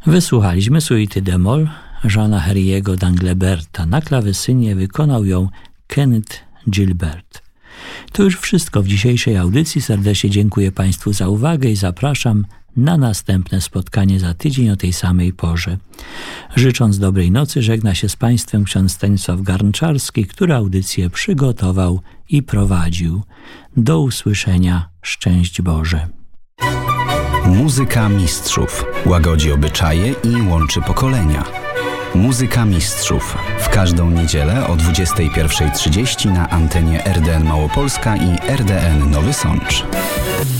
Wysłuchaliśmy suity d-moll Jeana Harry'ego d'Angleberta. Na klawesynie wykonał ją Kenneth Gilbert. To już wszystko w dzisiejszej audycji. Serdecznie dziękuję Państwu za uwagę i zapraszam na następne spotkanie za tydzień o tej samej porze. Życząc dobrej nocy, żegna się z Państwem ksiądz Stanisław Garnczarski, który audycję przygotował i prowadził. Do usłyszenia. Szczęść Boże. Muzyka mistrzów łagodzi obyczaje i łączy pokolenia. Muzyka mistrzów w każdą niedzielę o 21:30 na antenie RDN Małopolska i RDN Nowy Sącz.